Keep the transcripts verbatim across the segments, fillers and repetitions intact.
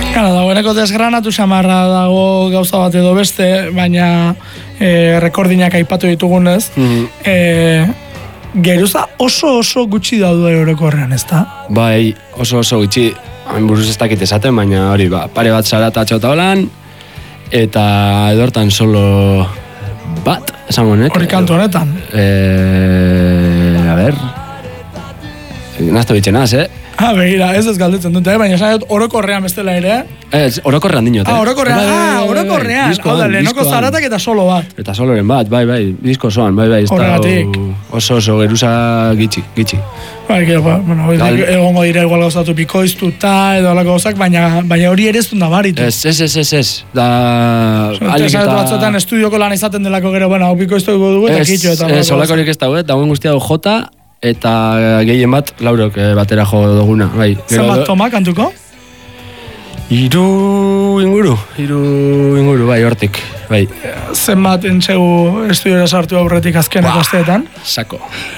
Gara, dagoeneko desgranatu samarra dago gauza bat edo beste, baina e, rekordinak aipatu ditugunez, mm-hmm. e, geruza oso oso gutxi daude orokorrean, ez da? Bai, oso oso gutxi, hain buruz ez dakit esaten, baina hori, ba, pare bat zarata txota holan, eta edortan solo bat, esango honek. Hori kantu honetan? E, a ber, nazto bitxenaz, eh? Ah, begira, ez ez galdetzen dute, baina esan dut orokorrean bestela ere. Ez, orokorrean dinot, eh? Ah, orokorrean, ah, orokorrean. Hau da, lehenoko zaratak eta solo bat. Eta soloren bat, bai, bai, disko zoan, bai, bai. Horregatik. Oso oso geruza gitxi, gitxi. Bai, que, ba, bueno, egongo dira igual gauzatu bikoiztuta edo alako gauzak, baina, baina hori ere ez du nabaritu. Ez, ez, ez, ez, ez. Da... Alik eta... batzotan estudioko lan izaten delako gero, bueno, hau bikoiztuko dugu eta kitxo eta... Ez, holako horik ez dago, eh? Dagoen guztia du jota, eta gehien bat, laurok batera jo duguna, bai. Zenbat toma kantuko? Iru inguru, iru inguru, bai, hortik, bai. Zenbat entxegu estudiora sartu aurretik azkenak asteetan? Sako.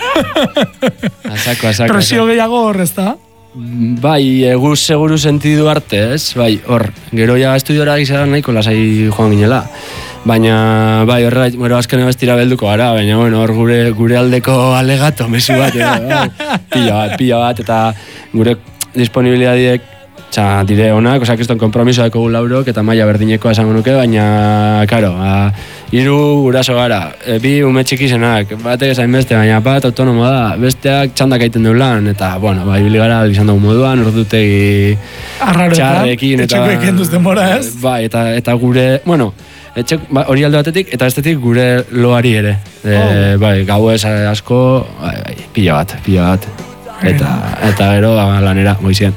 Asako, asako. Presio gehiago hor, ez da? Bai, eguz seguru sentidu arte, ez? Bai, hor, gero ja estudiora gizara nahiko lasai joan ginela. Baina, bai, horre, bueno, azken bestira belduko gara, baina, bueno, hor gure, gure aldeko alegato, mesu bat, edo, bai, pila bat, pila bat, eta gure disponibilidadiek, txa, dire honak, osak eston kompromiso deko gu laurok, eta maila berdineko esango nuke, baina, karo, a, iru guraso gara, e, bi ume txikizenak, batek esain beste, baina bat autonomo da, besteak txandak aiten deu lan, eta, bueno, bai, bili gara, izan dugu moduan, ordutegi txarrekin, eta... Etxeko ekenduz denbora, ez? Bai, eta, eta gure, bueno, etxe, ba, hori alde batetik, eta bestetik gure loari ere. E, oh. Bai, gau ez asko, bai, bai, pila bat, pila bat. Eta, eta gero lanera, goizien.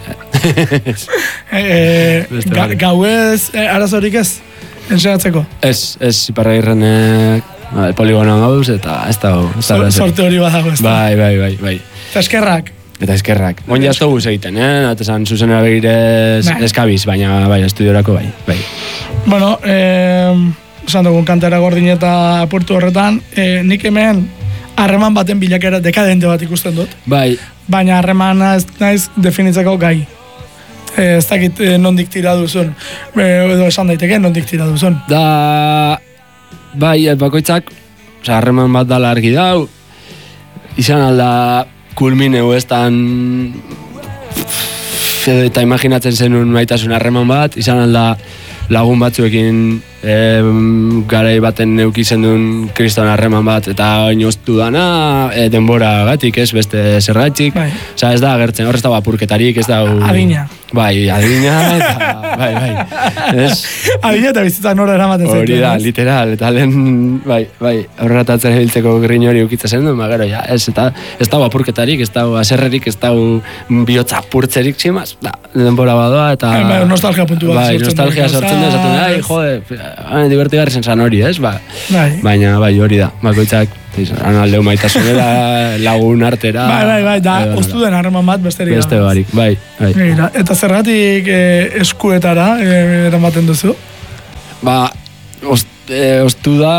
e, ga, gau ez, e, arazorik ez, ensegatzeko? Ez, ez, iparra irren e, poligonoan gauz, eta ez da... Sorte hori badago, ez da? Bai, bai, bai, bai. Eta eskerrak? Eta eskerrak. Oin jazto guz egiten, eh? Eta esan zuzenera begirez eskabiz, baina bai, estudiorako bai, bai. Bueno, eh, esan dugun kantera gordin eta apurtu horretan, eh, nik hemen harreman baten bilakera dekadente bat ikusten dut. Bai. Baina harremana ez naiz definitzeko gai. Eh, ez dakit eh, nondik tira duzun. Eh, edo esan daiteke nondik tira duzun. Da, bai, bakoitzak, oza, harreman bat dala argi dau, izan alda kulmineu estan eta imaginatzen zenun maitasun harreman bat, izan alda lagun batzuekin e, garai baten neukizen duen kriston harreman bat, eta oinoztu dana e, denbora gatik, ez, beste zergatik. Bai. Osa, ez da agertzen, hor ez da apurketarik, ez da... Adina. Bai, adina, eta, bai, bai. Ez? Adina eta bizitzak nora eramaten zaitu. Hori da, literal, eta lehen, bai, bai, aurratatzen hiltzeko grin hori ukitza zen duen, gero, ja, ez, eta ez da apurketarik, ez da aserrerik, ez da bihotza apurtzerik tximaz, da, denbora badoa, eta... Bai, nostalgia puntu bat. Bai, nostalgia sortzen da, esaten da, ai, jode, hain divertigarri zen hori, ez, ba. Bai. Baina, bai, hori da, bakoitzak, han aldeu maitasunera, lagun artera... Bai, bai, bai, da, oztu den harreman bat besterik. Beste barik, bai, bai. Gira, eta zergatik eh, eskuetara eh, eramaten duzu? Ba, ost, eh, oztu da...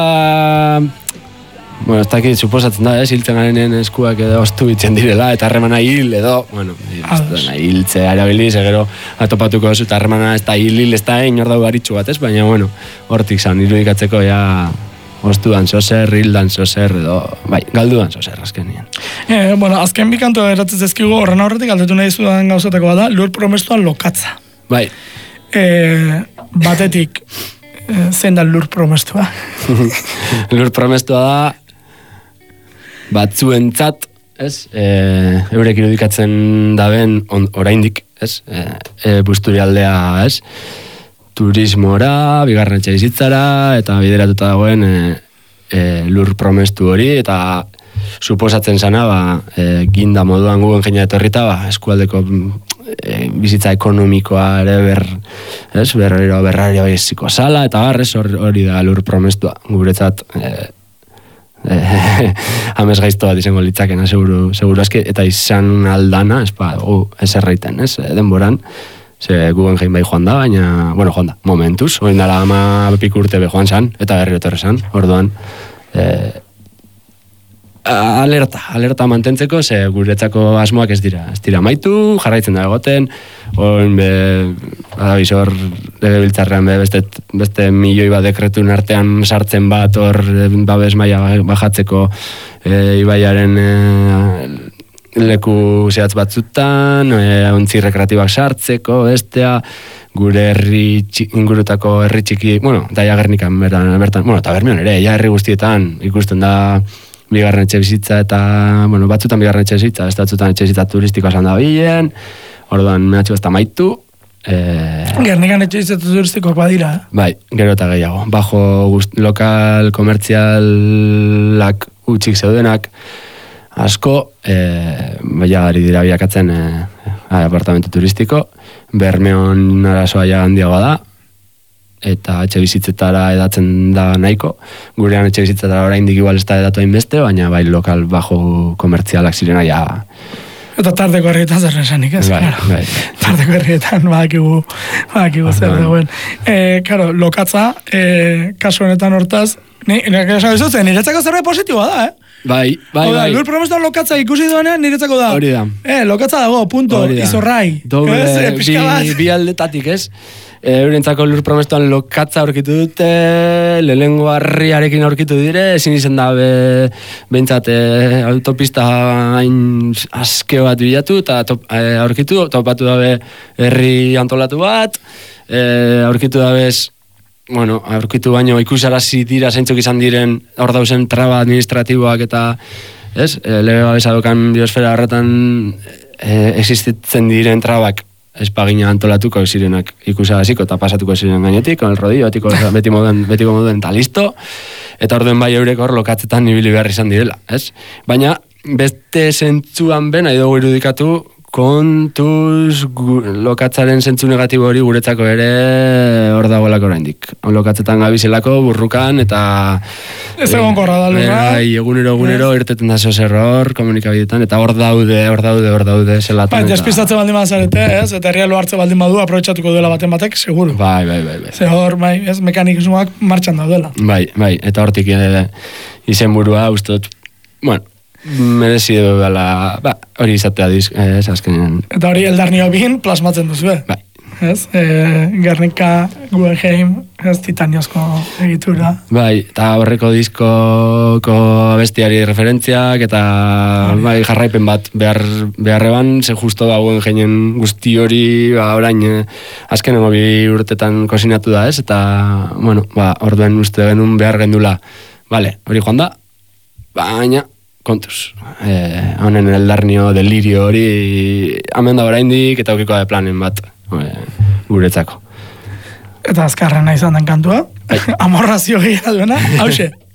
Bueno, ez dakit, suposatzen da, ez, hiltzen garenen eskuak edo oztu bitzen direla, eta harremana hil edo, bueno, hiltzea erabiliz, egero atopatuko oso, eta harremana ez da hil, hil, ez da egin hor dago garitxu bat, ez, baina, bueno, hortik zan, irudikatzeko ja... Oztu dan zozer, hil dan zozer, edo, bai, galdu dan zozer, azken nien. Eh, bueno, azken bikanto eratzen zezkigu, horren aurretik galdetu nahi zudan gauzateko bada, lur promestuan lokatza. Bai. Eh, batetik, eh, zein da lur promestua? Lur promestua da, batzuentzat, ez, e, eurek irudikatzen daben on, oraindik, ez, e, e, busturialdea, ez, turismora, bigarren etxe bizitzara, eta bideratuta dagoen e, e, lur promestu hori, eta suposatzen zana, ba, e, ginda moduan gu ingenia etorrita, ba, eskualdeko e, bizitza ekonomikoa ere ber, ez, berriro berrario beziko sala, eta barrez hori da lur promestua, guretzat, e, e, amez gaizto bat izango litzakena, seguru, seguru aski, eta izan aldana, ez, ba, gu, ez erraiten, ez, denboran, ze guen jein bai joan da, baina, bueno, joan da, momentuz, oin dara ama pik urte be joan zan, eta berri otorre zan, orduan, e, alerta, alerta mantentzeko, ze guretzako asmoak ez dira, ez dira maitu, jarraitzen da egoten, oin be, Adabizor, legebiltzarrean be, beste, beste milioi bat dekretun artean sartzen bat, hor babes maila bajatzeko e, ibaiaren e, leku zehatz batzutan, e, ontzi rekreatibak sartzeko, bestea, gure herri txik, ingurutako herri txiki, bueno, daia Gernikan bertan, bertan, bueno, eta Bermeon ere, ja herri guztietan ikusten da bigarren etxe bizitza eta, bueno, batzutan bigarren etxe bizitza, ez batzutan etxe bizitza turistikoa esan da bilen, orduan mehatxu ez da maitu. Eh, Gernikan etxe bizitza turistikoak badira, eh? Bai, gero eta gehiago. Bajo gust, lokal komertzialak utxik zeudenak, asko, eh, baina ari dira biakatzen eh, apartamentu turistiko, Bermeon arazoa ja handiagoa da, eta etxe bizitzetara edatzen da nahiko. Gurean etxe bizitzetara oraindik igual ez da edatu hainbeste, baina bai lokal bajo komertzialak zirena ja... Eta tardeko herrietan zer esanik, ez? Bai, claro. bai. Tardeko herrietan badakigu, badakigu zer dagoen. Eh, claro, lokatza, eh, kasu honetan hortaz, ni, niretzako zerbait positiboa da, eh? Bai, bai, Oda, bai. lur promestan lokatza ikusi duenean niretzako da. Hori da. Eh, lokatza dago, punto, izorrai. Doble, ez? bi, bi aldetatik, ez? E, eurentzako lur promestuan lokatza aurkitu dute, lehengo harriarekin aurkitu dire, ezin izan da be, behintzat e, autopista hain aske bat bilatu, eta top, e, aurkitu, topatu dabe herri antolatu bat, e, aurkitu dabez, bueno, aurkitu baino ikusarazi dira zeintzuk izan diren hor dauzen traba administratiboak eta, ez, e, lege babesa dokan biosfera horretan e, existitzen diren trabak espagina antolatuko zirenak ikusaraziko eta pasatuko ziren gainetik, con el rodillo, betiko, beti moduen, betiko moduen eta listo, eta orduen bai eureko hor lokatzetan ibili behar izan direla, ez? Baina, beste zentzuan ben, nahi dugu irudikatu, kontuz gu, lokatzaren zentzu negatibo hori guretzako ere hor dagoelako oraindik. Lokatzetan gabizelako, burrukan, eta... Ez egon korra da lurra. Bai, egunero, egunero, yes. Irteten da zoz error, komunikabidetan, eta hor daude, hor daude, hor daude, zelatan. Bai, despistatze baldin bazarete, ez? Eta herrialo hartze baldin badu, aprobetxatuko duela baten batek, seguru. Bai, bai, bai. bai. Ze hor, bai, ez, mekanikismoak martxan daudela. Bai, bai, eta hortik e, izen burua, ustot, bueno, merezi dela, ba, hori izatea diz, ez azkenean. Eta hori eldarnio bin plasmatzen duzu, eh? Bai. Ez, e, Gernika, Guggenheim, ez titaniozko egitura. Bai, eta horreko diskoko abestiari referentziak, eta bai, jarraipen bat behar, beharreban, ze justo da Guggenheimen guzti hori, ba, orain, eh, azkenengo bi urtetan kosinatu da, ez? Eta, bueno, ba, orduen uste genuen behar gendula. Vale, hori joan da, baina, kontuz, eh, honen eldarnio, delirio hori, hamen da oraindik eta aukikoa de planen bat, eh, guretzako. Eta azkarrena izan den kantua, amorrazio gehiago duena, hause.